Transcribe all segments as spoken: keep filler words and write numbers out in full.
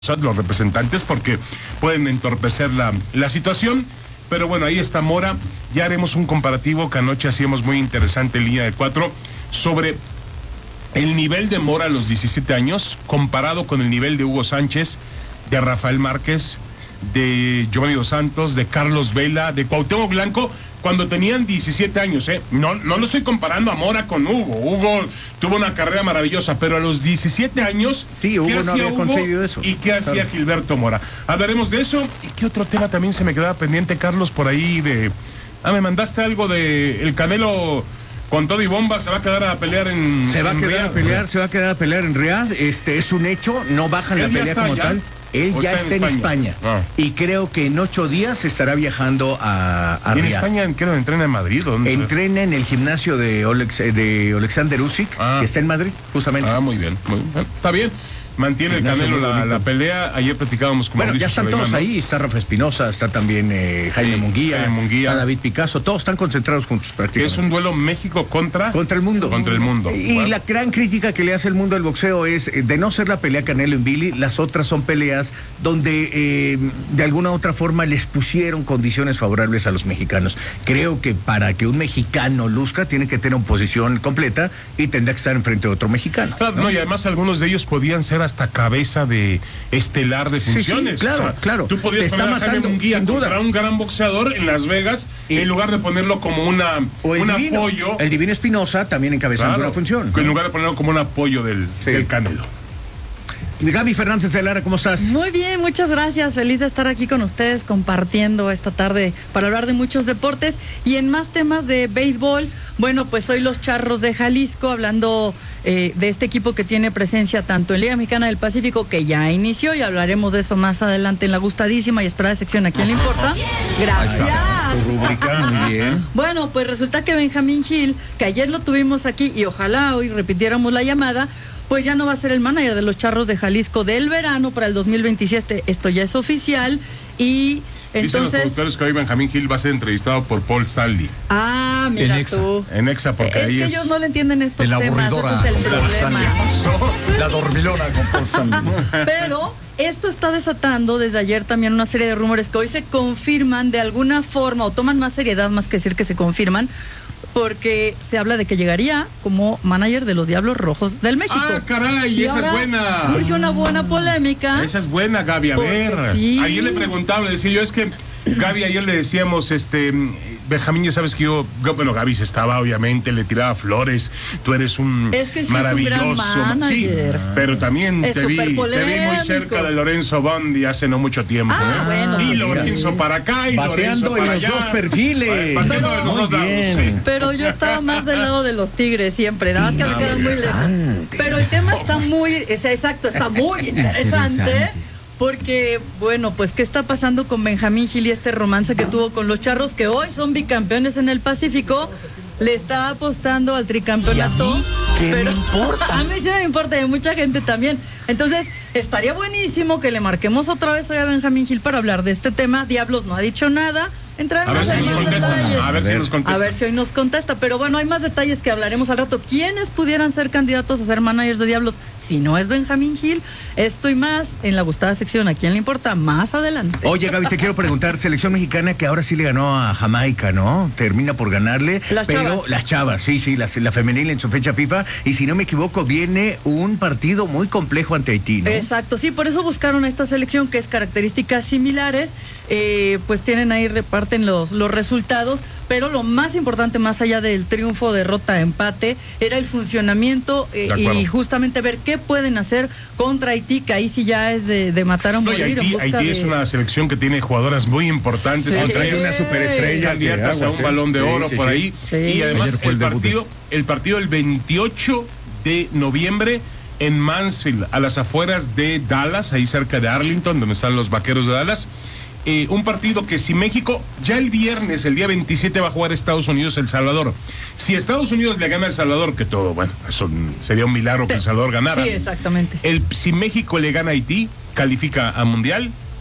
los representantes porque pueden entorpecer la, la situación, pero bueno, ahí está Mora. Ya haremos un comparativo que anoche hacíamos muy interesante en línea de cuatro sobre el nivel de Mora a los diecisiete años comparado con el nivel de Hugo Sánchez, de Rafael Márquez, de Giovanni Dos Santos, de Carlos Vela, de Cuauhtémoc Blanco, cuando tenían diecisiete años, ¿eh? No, no lo estoy comparando a Mora con Hugo. Hugo tuvo una carrera maravillosa, pero a los diecisiete años, sí, Hugo ¿qué no hacía había Hugo conseguido eso? ¿Y qué hacía claro. Gilberto Mora? Hablaremos de eso. ¿Y qué otro tema también se me quedaba pendiente, Carlos, por ahí de... Ah, me mandaste algo de el Canelo... Con todo y bomba se va a quedar a pelear en Se va en a quedar Riyadh, a pelear, ¿no? se va a quedar a pelear en Riyadh. Este es un hecho, no bajan la pelea como allá? tal. Él ¿O ya está en está en España, España? Ah. Y creo que en ocho días estará viajando a, a ¿Y en Riyadh. España en qué no entrena en Madrid? ¿Dónde? Entrena en el gimnasio de, Olex, de Alexander Usyk, Ah. que está en Madrid, justamente. Ah, muy bien, muy bien. Está bien. Mantiene el Canelo la, la pelea. Ayer platicábamos con Bueno, Mauricio ya están Sulaimán, todos ¿no? ahí. Está Rafa Espinosa, está también eh, Jaime, Sí, Munguía, Jaime Munguía. está David Picasso. Todos están concentrados juntos Que prácticamente. es un duelo México contra... Contra el mundo. Contra el mundo. Y Bueno. la gran crítica que le hace el mundo al boxeo es, eh, de no ser la pelea Canelo en Billy, las otras son peleas donde eh, de alguna u otra forma les pusieron condiciones favorables a los mexicanos. Creo que para que un mexicano luzca, tiene que tener una posición completa y tendrá que estar enfrente de otro mexicano. Claro, ¿no? No, y además algunos de ellos podían ser hasta cabeza de estelar de Sí, funciones. sí, claro, o sea, claro. Tú podías Te está poner a Jaime matando, Munguía sin duda. contra un gran boxeador en Las Vegas, Y- en lugar de ponerlo como una O el un Divino, apoyo. el Divino Espinosa también encabezando Claro, una función. en lugar de ponerlo como un apoyo del, Sí. del Canelo. Gaby Fernández de Lara, ¿cómo estás? Muy bien, muchas gracias. Feliz de estar aquí con ustedes compartiendo esta tarde para hablar de muchos deportes y en más temas de béisbol. Bueno, pues hoy los Charros de Jalisco, hablando eh, de este equipo que tiene presencia tanto en Liga Mexicana del Pacífico, que ya inició, y hablaremos de eso más adelante en la gustadísima y esperada sección ¿A quién le importa? Gracias. Tu rúbrica, muy bien. Bueno, pues resulta que Benjamín Gil, que ayer lo tuvimos aquí y ojalá hoy repitiéramos la llamada, pues ya no va a ser el manager de los Charros de Jalisco del verano para el dos mil veintisiete. Esto ya es oficial y Dicen los entonces... productores que hoy Benjamín Gil va a ser entrevistado por Paul Stanley Ah, mira En Exa. tú. en Exa, porque Es ahí que es... ellos no le entienden estos De la temas, ese aburridora es el con Paul problema. Stanley. La dormilona con Paul Stanley. Pero esto está desatando desde ayer también una serie de rumores que hoy se confirman de alguna forma o toman más seriedad más que decir que se confirman, porque se habla de que llegaría como manager de los Diablos Rojos del México. Ah, caray, Y esa es ahora buena. Surge una buena polémica. Esa es buena, Gaby. A Porque ver, sí. ayer le preguntaba, le decía yo, es que Gaby, ayer le decíamos, este, Benjamín, ya sabes que yo, bueno, Gaby se estaba, obviamente, le tiraba flores, tú eres un Es que sí es un maravilloso. gran manager. Sí, pero también Es te vi, te vi muy superpolémico. cerca de Lorenzo Bondi hace no mucho tiempo. Ah, ¿eh? bueno, Y pues, Lorenzo para acá y Bateando Lorenzo en para los allá. dos perfiles. Bateando en los Muy dos lados, bien. sí. Pero yo estaba más del lado de los Tigres siempre, nada más que me quedan muy lejos. Pero el tema está muy, es, exacto, está muy interesante. Porque, bueno, pues, ¿qué está pasando con Benjamín Gil y este romance que tuvo con los Charros, que hoy son bicampeones en el Pacífico? Le está apostando al tricampeonato. ¿Qué pero me importa? A mí sí me importa, y a mucha gente también. Entonces, estaría buenísimo que le marquemos otra vez hoy a Benjamín Gil para hablar de este tema. Diablos no ha dicho nada. A Entraremos ver si en nos más contesta, detalles. a ver si nos contesta. A ver si hoy nos contesta. Pero bueno, hay más detalles que hablaremos al rato. ¿Quiénes pudieran ser candidatos a ser managers de Diablos si no es Benjamín Gil? Esto y más en la gustada sección ¿A quién le importa? Más adelante. Oye, Gaby, te quiero preguntar, selección mexicana que ahora sí le ganó a Jamaica, ¿no? Termina por ganarle. Las pero chavas. las chavas, sí, sí, la, la femenil en su fecha FIFA. Y si no me equivoco, viene un partido muy complejo ante Haití, ¿no? Exacto, sí, por eso buscaron a esta selección que es características similares, eh, pues tienen ahí, reparten los, los resultados, pero lo más importante, más allá del triunfo, derrota, empate, era el funcionamiento eh, De acuerdo. y justamente ver qué pueden hacer contra Haití, que ahí sí ya es de, de matar a un No, y morir en Haití, busca Haití de... es una selección que tiene jugadoras muy importantes. Sí. entre Trae ellas una superestrella. candidatas que a un aguas, ¿eh? balón de Sí, oro sí, por sí. ahí. Sí. Y además Ayer fue el el debut partido, de- el partido el veintiocho de noviembre en Mansfield, a las afueras de Dallas, ahí cerca de Arlington, donde están los Vaqueros de Dallas. Eh, un partido que si México, ya el viernes, el día veintisiete, va a jugar Estados Unidos El Salvador. Si Estados Unidos le gana a El Salvador, que todo, bueno, eso sería un milagro que El Salvador ganara. Sí, exactamente. El, si México le gana a Haití, califica a Mundial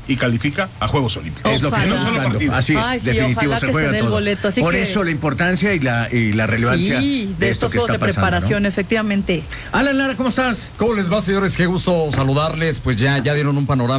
y califica a Juegos Olímpicos. Es lo que Ojalá. estamos No solo buscando. partidos. Así es, Ay, sí, definitivo, ojalá se que juega se dé el todo. boleto, así Por que- eso la importancia y la, y la relevancia Sí, de, de esto estos que juegos está de pasando, preparación, ¿no? efectivamente. Alan Lara, ¿cómo estás? ¿Cómo les va, señores? Qué gusto saludarles. Pues ya, ya dieron un panorama